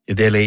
Ja teille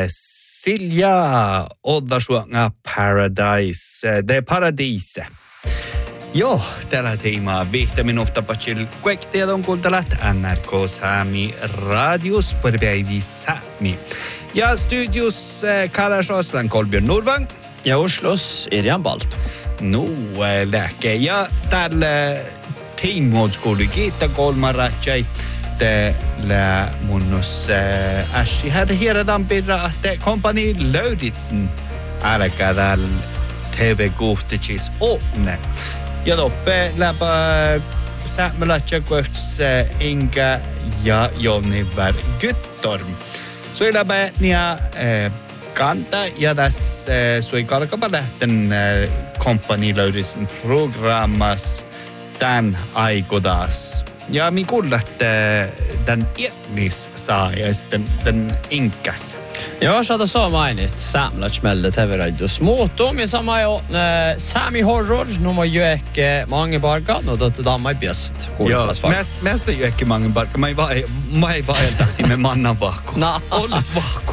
Silja Oddasuanga Paradise. Det är Paradise. Joo, tällä teemaa 5 minuuttia patsil kuektiedon kuuntelat NRK Sami Radios päivi Sami. Ja studios Karas Oslan Kolbjörn Nordvang. Ja Oslos Irjan Balto. Läke. Ja täällä teemoodskoulu kiittää kolmaratsai. Täällä munnus ässi hade hieradaan pirra, että kompani löyditsen älkää täällä TV-kuhtichis onne. Ja toppe läpä säämälätsä kohtus Inga ja Joniver Gyttorm. Sui läpä nia kanta ja tässä sui kalkapa lähten kompani löyditsen programmas tän aikodas. Ja mi kuulet den etnis saa ja sitten den inkas. Joo, saada soo mainit saamelaismelde TV-radios muutum ja sama jo Sami Horror, no mä jo ehkä mange barka, no totta damma ei piast kuultaas vaan. Mästä jo ehkä mange barka, mä ei vaelta me mannan vahku. Ollis vahku.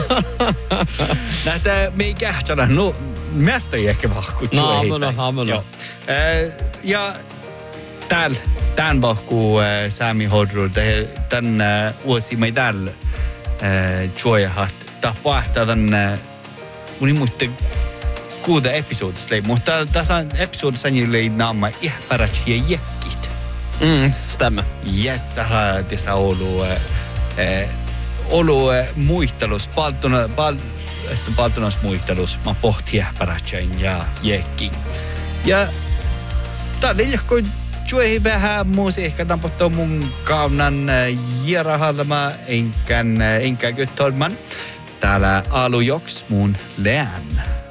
Näitä me ei kähtsänä, no mästä jo ehkä vahku. Hamelo. Ja tän vahku Sami Horror, tän vuosi me täällä joihat tapahtaa tän unimuitte kuuda episodista, mutta tässä episodissa ei naama ihparatsia jekkit. Stämmer. Yes, tässä olu muistelus, paltunas muistelus, mä pohti ihparatsain ja jekkin. Ja tää oli johko juohi vähän musiikka tampottu mun kaunan Jerahallama enkä Gyttorman. Täällä Alu Joks mun lään.